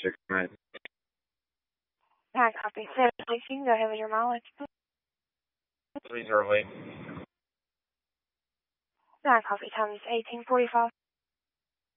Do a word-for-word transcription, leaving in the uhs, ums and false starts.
six nine. Hi, copy. Seven, please, you can go ahead with your mileage. three zero eight. Hi, copy. Time is eighteen forty-five.